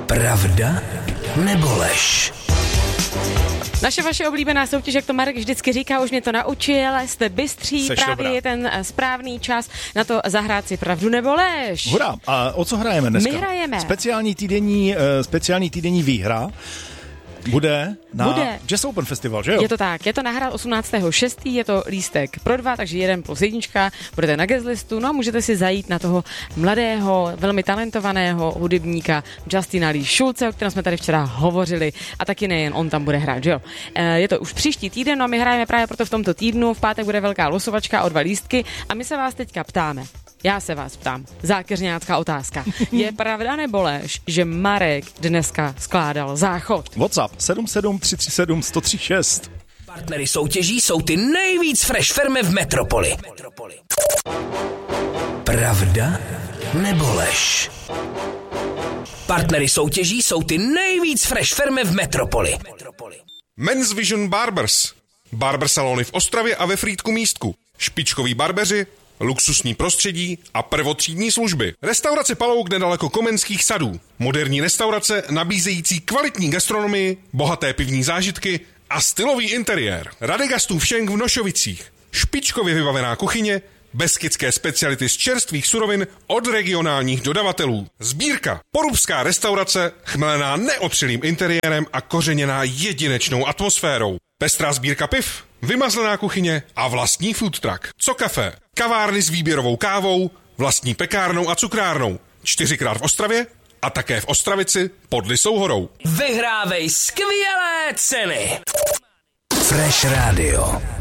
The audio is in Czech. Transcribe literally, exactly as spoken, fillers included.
Pravda nebo lež? Naše vaše oblíbená soutěž, jak to Marek vždycky říká, už mě to naučil, jste bystří, Seš právě dobrá. je ten správný čas na to zahrát si pravdu nebo lež. Hurá, a o co hrajeme dneska? My hrajeme. Speciální týdenní, uh, speciální týdenní výhra bude na Bude. Jazz Open Festival, že jo? Je to tak, je to nahrát osmnáctého šestého je to lístek pro dva, takže jeden plus jednička, budete na guest listu, no a můžete si zajít na toho mladého, velmi talentovaného hudebníka Justina Lee Schulze, o kterém jsme tady včera hovořili, a taky nejen on tam bude hrát, že jo. E, je to už příští týden, no a my hrajeme právě proto v tomto týdnu, v pátek bude velká losovačka o dva lístky a my se vás teďka ptáme. Já se vás ptám. Zákeřňácká otázka. Je pravda nebo lež, že Marek dneska skládal záchod? WhatsApp sedm sedm tři tři sedm jedna nula tři šest. Partnery soutěží jsou ty nejvíc fresh firmy v metropoli. Pravda nebo lež? Partnery soutěží jsou ty nejvíc fresh firmy v metropoli. Men's Vision Barbers. Barber salony v Ostravě a ve Frýdku Místku. Špičkoví barbeři, luxusní prostředí a prvotřídní služby. Restaurace Palouk nedaleko Komenských sadů. Moderní restaurace nabízející kvalitní gastronomii, bohaté pivní zážitky a stylový interiér. Radegastův šenk v Nošovicích. Špičkově vybavená kuchyně, beskydské speciality z čerstvých surovin od regionálních dodavatelů. Sbírka. Porubská restaurace, chmelená neotřelým interiérem a kořeněná jedinečnou atmosférou. Pestrá sbírka piv, vymazlená kuchyně a vlastní food truck. Co kafe? Kavárny s výběrovou kávou, vlastní pekárnou a cukrárnou. Čtyřikrát v Ostravě a také v Ostravici pod Lisou horou. Vyhrávej skvělé ceny. Fresh Radio.